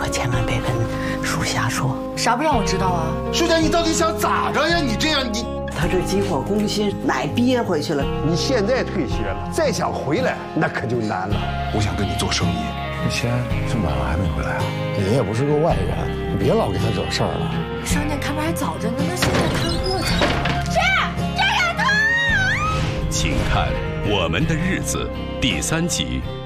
千万别跟属下说。 啥不让我知道啊？ 舒家，你到底想咋着呀？你这样你。 他这急火攻心，奶憋回去了。 你现在退学了，再想回来那可就难了。 我想跟你做生意。 那钱这么晚了还没回来啊？ 你也不是个外人，你别老给他惹事儿了。 商店开门还早着呢，那现在看货去。 请看《我们的日子》第3集。